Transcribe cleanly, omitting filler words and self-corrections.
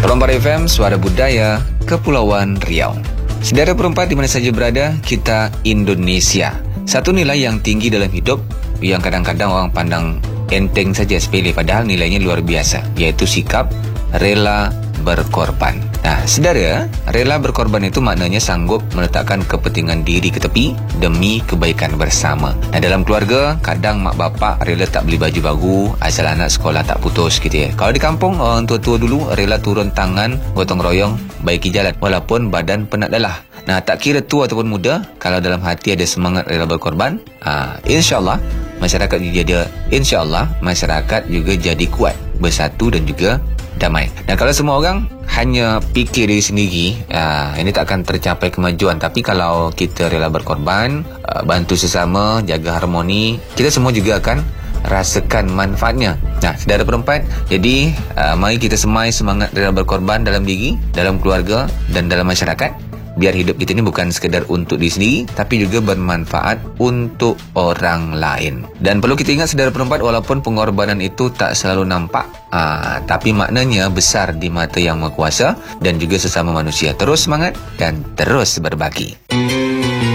Perempat FM, Suara Budaya, Kepulauan Riau. Saudara perempat di mana saja berada, kita Indonesia. Satu nilai yang tinggi dalam hidup yang kadang-kadang orang pandang enteng saja, sepele, padahal nilainya luar biasa, iaitu sikap rela berkorban. Nah, saudara, rela berkorban itu maknanya sanggup meletakkan kepentingan diri ke tepi demi kebaikan bersama. Nah, dalam keluarga, kadang mak bapak rela tak beli baju baru asal anak sekolah tak putus gitu ya. Kalau di kampung, orang tua-tua dulu rela turun tangan, gotong royong, baiki jalan walaupun badan penat lelah. Nah, tak kira tua ataupun muda, kalau dalam hati ada semangat rela berkorban, insya-Allah masyarakat juga jadi kuat, bersatu dan juga damai. Dan kalau semua orang hanya fikir diri sendiri, ini tak akan tercapai kemajuan. Tapi kalau kita rela berkorban, bantu sesama, jaga harmoni, kita semua juga akan rasakan manfaatnya. Nah, saudara perempat, jadi mari kita semai semangat rela berkorban dalam diri, dalam keluarga dan dalam masyarakat. Biar hidup kita ini bukan sekedar untuk diri sendiri, tapi juga bermanfaat untuk orang lain. Dan perlu kita ingat, saudara perempat, walaupun pengorbanan itu tak selalu nampak, tapi maknanya besar di mata Yang Maha Kuasa dan juga sesama manusia. Terus semangat dan terus berbagi.